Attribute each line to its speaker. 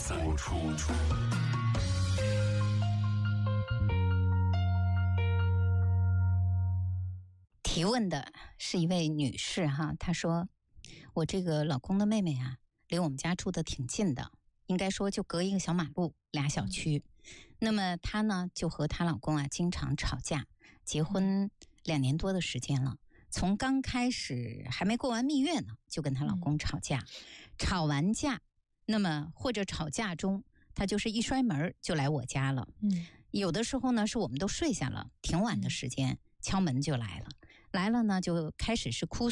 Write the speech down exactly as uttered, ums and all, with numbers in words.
Speaker 1: 三出。
Speaker 2: 提问的是一位女士哈，她说我这个老公的妹妹啊，离我们家住的挺近的，应该说就隔一个小马路，俩小区。那么她呢就和她老公啊经常吵架，结婚两年多的时间了，从刚开始还没过完蜜月呢就跟她老公吵架，吵完架那么或者吵架中她就是一摔门就来我家了。嗯，有的时候呢是我们都睡下了，挺晚的时间敲门就来了，来了呢就开始是哭